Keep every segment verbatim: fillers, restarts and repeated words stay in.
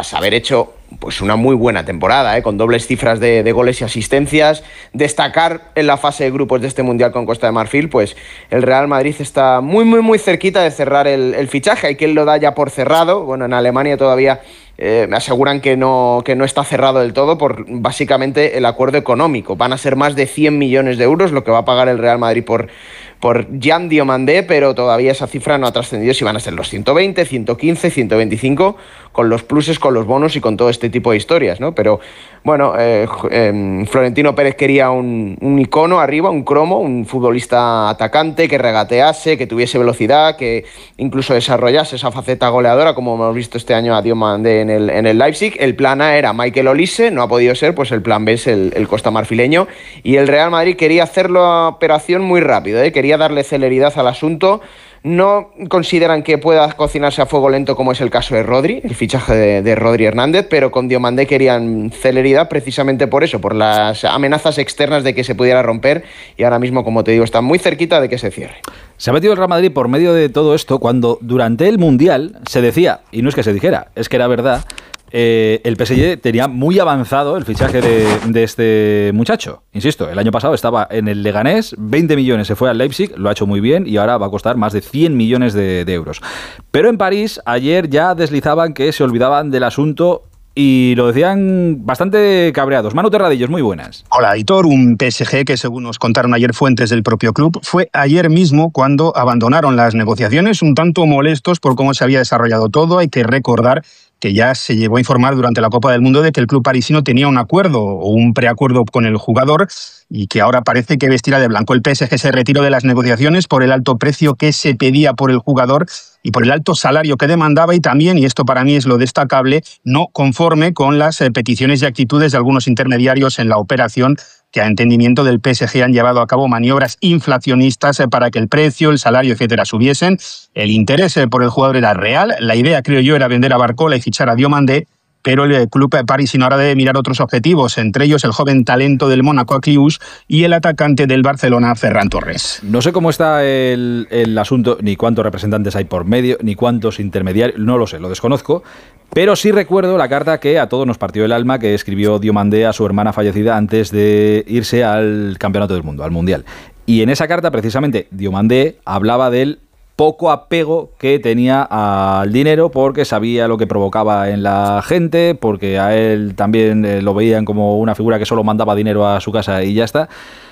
tras haber hecho pues una muy buena temporada, ¿eh? Con dobles cifras de, de goles y asistencias, destacar en la fase de grupos de este Mundial con Costa de Marfil, pues el Real Madrid está muy, muy, muy cerquita de cerrar el, el fichaje. Hay quien lo da ya por cerrado. Bueno, en Alemania todavía eh, me aseguran que no, que no está cerrado del todo por básicamente el acuerdo económico. Van a ser más de cien millones de euros lo que va a pagar el Real Madrid por, por Jan Diomandé, pero todavía esa cifra no ha trascendido si van a ser los ciento veinte, ciento quince, ciento veinticinco, con los pluses, con los bonos y con todo este tipo de historias, ¿no? Pero bueno, eh, eh, Florentino Pérez quería un, un icono arriba, un cromo, un futbolista atacante que regatease, que tuviese velocidad, que incluso desarrollase esa faceta goleadora, como hemos visto este año a Diomandé en el, en el Leipzig. El plan A era Michael Olise, no ha podido ser, pues el plan B es el, el costamarfileño, y el Real Madrid quería hacerlo a operación muy rápido, ¿eh? Quería darle celeridad al asunto. No consideran que pueda cocinarse a fuego lento, como es el caso de Rodri, el fichaje de, de Rodri Hernández, pero con Diomandé querían celeridad precisamente por eso, por las amenazas externas de que se pudiera romper, y ahora mismo, como te digo, está muy cerquita de que se cierre. Se ha metido el Real Madrid por medio de todo esto cuando durante el Mundial se decía, y no es que se dijera, es que era verdad, Eh, el P S G tenía muy avanzado el fichaje de, de este muchacho. Insisto, el año pasado estaba en el Leganés, veinte millones se fue al Leipzig, lo ha hecho muy bien y ahora va a costar más de cien millones de, de euros. Pero en París ayer ya deslizaban que se olvidaban del asunto y lo decían bastante cabreados. Manu Terradillos, muy buenas. Hola, Aitor. Un P S G que, según nos contaron ayer fuentes del propio club, fue ayer mismo cuando abandonaron las negociaciones, un tanto molestos por cómo se había desarrollado todo. Hay que recordar que ya se llegó a informar durante la Copa del Mundo de que el club parisino tenía un acuerdo o un preacuerdo con el jugador y que ahora parece que vestirá de blanco. El P S G se retiró de las negociaciones por el alto precio que se pedía por el jugador y por el alto salario que demandaba, y también, y esto para mí es lo destacable, no conforme con las eh, peticiones y actitudes de algunos intermediarios en la operación, que a entendimiento del P S G han llevado a cabo maniobras inflacionistas eh, para que el precio, el salario, etcétera, subiesen. El interés eh, por el jugador era real. La idea, creo yo, era vender a Barcola y fichar a Diomandé, pero el club parisino ahora debe mirar otros objetivos, entre ellos el joven talento del Mónaco Akliouche y el atacante del Barcelona Ferran Torres. No sé cómo está el, el asunto, ni cuántos representantes hay por medio, ni cuántos intermediarios, no lo sé, lo desconozco, pero sí recuerdo la carta que a todos nos partió el alma que escribió Diomandé a su hermana fallecida antes de irse al Campeonato del Mundo, al Mundial. Y en esa carta, precisamente, Diomandé hablaba del poco apego que tenía al dinero porque sabía lo que provocaba en la gente, porque a él también eh, lo veían como una figura que solo mandaba dinero a su casa y ya está.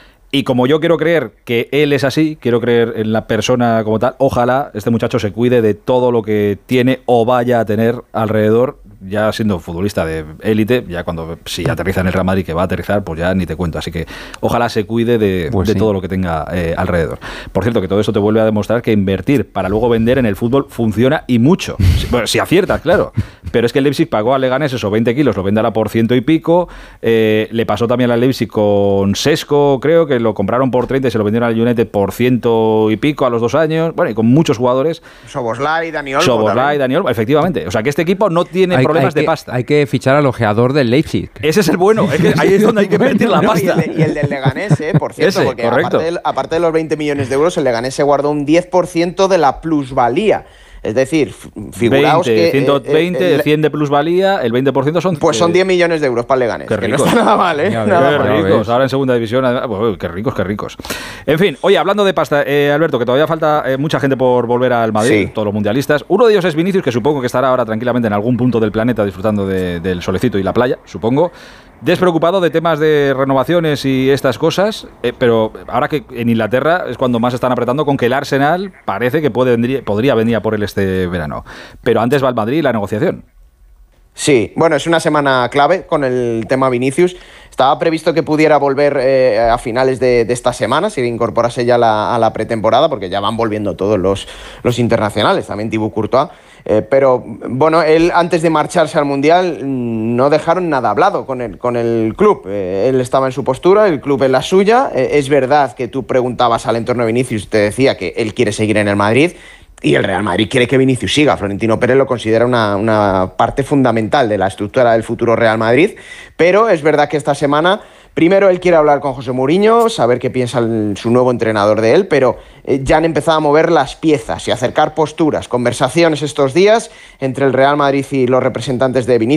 Y como yo quiero creer que él es así, quiero creer en la persona como tal, ojalá este muchacho se cuide de todo lo que tiene o vaya a tener alrededor, ya siendo futbolista de élite, ya cuando si aterriza en el Real Madrid, que va a aterrizar, pues ya ni te cuento. Así que ojalá se cuide de, pues de sí. todo lo que tenga eh, alrededor. Por cierto, que todo eso te vuelve a demostrar que invertir para luego vender en el fútbol funciona y mucho. Bueno, si aciertas, claro. Pero es que el Leipzig pagó al Leganés eso, veinte kilos, lo venderá por ciento y pico. Eh, le pasó también al Leipzig con Sesco, creo, que lo compraron por treinta y se lo vendieron al United por ciento y pico a los dos años. Bueno, y con muchos jugadores. Soboslai, Dani Olmo. Soboslai, Dani Olmo, efectivamente. O sea, que este equipo no tiene Hay, problemas hay de que, pasta. Hay que fichar al ojeador del Leipzig. Ese es el bueno. Es que ahí es donde hay que invertir la No, pasta. y, el de, y el del Leganés, eh, por cierto, Ese, porque correcto. aparte de, aparte de los veinte millones de euros, el Leganés se guardó un diez por ciento de la plusvalía. Es decir, figuraos veinte, que... ciento veinte, eh, el, cien de plusvalía, el veinte por ciento son... Pues son diez millones de euros para el Leganés, Qué que no ricos. está nada mal, ¿eh? Ya Nada ves, mal. Qué ya ricos, ves. ahora en segunda división, además, pues, qué ricos, qué ricos. En fin, oye, hablando de pasta, eh, Alberto, que todavía falta eh, mucha gente por volver al Madrid, Sí. todos los mundialistas. Uno de ellos es Vinicius, que supongo que estará ahora tranquilamente en algún punto del planeta disfrutando de, del solecito y la playa, supongo. Despreocupado de temas de renovaciones y estas cosas, eh, pero ahora que en Inglaterra es cuando más están apretando con que el Arsenal parece que puede, vendría, podría venir a por él este verano. Pero antes va al Madrid y la negociación. Sí, bueno, es una semana clave con el tema Vinicius. Estaba previsto que pudiera volver eh, a finales de, de esta semana, si incorporase ya la, a la pretemporada, porque ya van volviendo todos los, los internacionales, también Thibaut Courtois. Eh, pero bueno, él antes de marcharse al Mundial no dejaron nada hablado con el, con el club. Eh, él estaba en su postura, el club en la suya. Eh, es verdad que tú preguntabas al entorno de Vinicius, te decía que él quiere seguir en el Madrid. Y el Real Madrid quiere que Vinicius siga. Florentino Pérez lo considera una, una parte fundamental de la estructura del futuro Real Madrid. Pero es verdad que esta semana, primero él quiere hablar con José Mourinho, saber qué piensa el, su nuevo entrenador de él, pero eh, ya han empezado a mover las piezas y a acercar posturas, conversaciones estos días entre el Real Madrid y los representantes de Vinicius.